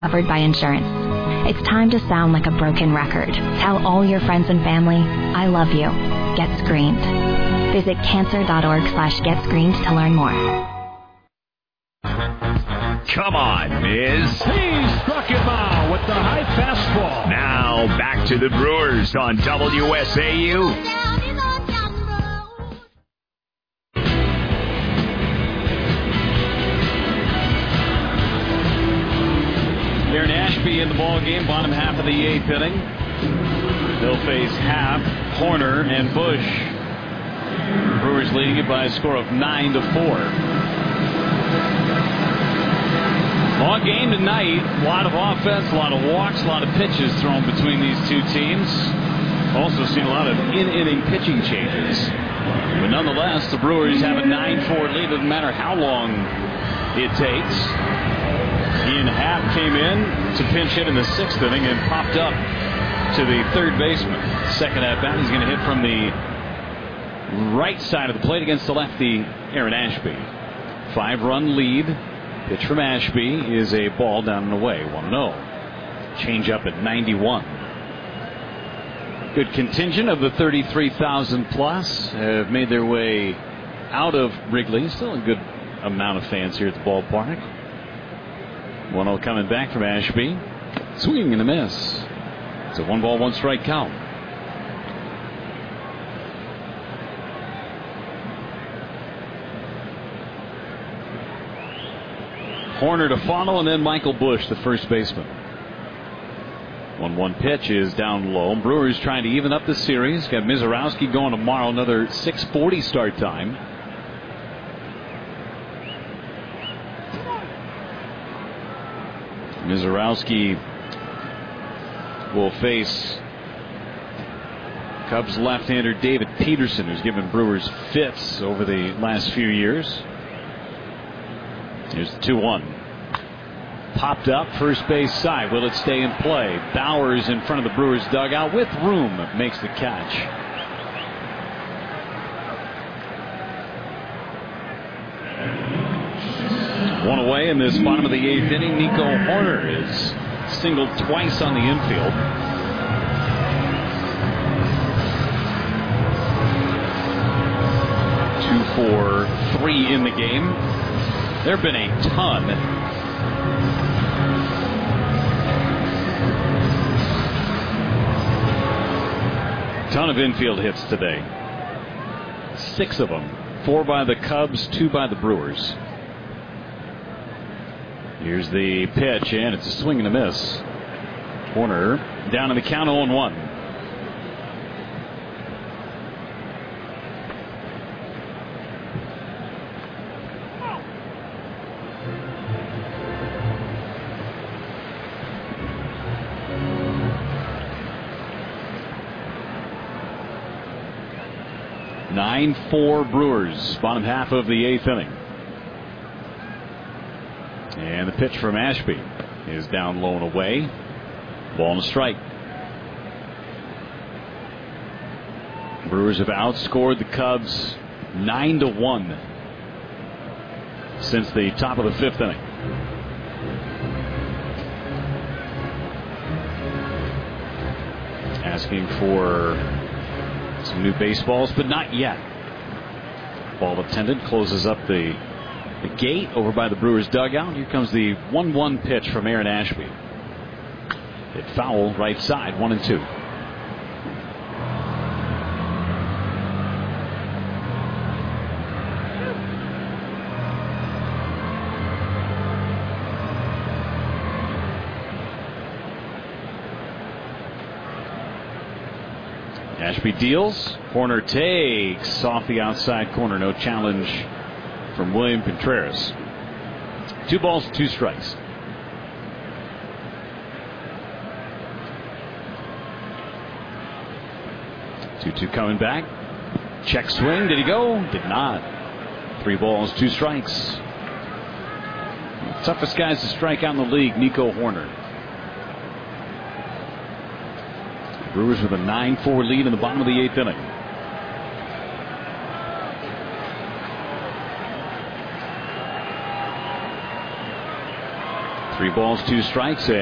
covered by insurance. It's time to sound like a broken record. Tell all your friends and family, I love you. Get screened. Visit cancer.org/getscreened to learn more. Come on, Miz. He struck him out with the high fastball. Now back to the Brewers on WSAU. Aaron Ashby in the ball game, bottom half of the 8th inning. They'll face Happ, Horner, and Bush. Brewers leading it by a score of 9-4. Ball game tonight. A lot of offense, a lot of walks, a lot of pitches thrown between these two teams. Also seen a lot of in-inning pitching changes. But nonetheless, the Brewers have a 9-4 lead. Doesn't matter how long it takes. Ian Happ came in to pinch hit in the 6th inning and popped up to the third baseman. Second at bat, he's going to hit from the right side of the plate against the lefty, Aaron Ashby. 5-run lead. Pitch from Ashby is a ball down and away, 1-0. Change up at 91. Good contingent of the 33,000 plus have made their way out of Wrigley. Still a good amount of fans here at the ballpark. 1-0 coming back from Ashby. Swinging and a miss. It's a 1-ball, 1-strike count. Horner to follow, and then Michael Bush, the first baseman. 1-1 pitch is down low. Brewers trying to even up the series. Got Mizorowski going tomorrow, another 6:40 start time. Mizorowski will face Cubs left-hander David Peterson, who's given Brewers fits over the last few years. Here's the 2-1. Popped up, first base side. Will it stay in play? Bowers in front of the Brewers dugout with room makes the catch. One away in this bottom of the 8th inning. Nico Horner is singled twice on the infield. Two for 3 in the game. There have been a ton of infield hits today. 6 of them. 4 by the Cubs, 2 by the Brewers. Here's the pitch, and it's a swing and a miss. Horner down in the count, 0-1. (9-4) Brewers, bottom half of the 8th inning. And the pitch from Ashby is down low and away. Ball and a strike. Brewers have outscored the Cubs 9-1 since the top of the 5th inning. Asking for some new baseballs, but not yet. Ball attendant closes up the gate over by the Brewers dugout. Here comes the 1-1 pitch from Aaron Ashby. Hit foul right side, 1-2. Ashby deals. Horner takes off the outside corner. No challenge from William Contreras. 2 balls, 2 strikes. Two coming back. Check swing. Did he go? Did not. 3 balls, 2 strikes. Toughest guys to strike out in the league, Nico Horner. Brewers with a 9-4 lead in the bottom of the 8th inning. 3 balls, 2 strikes.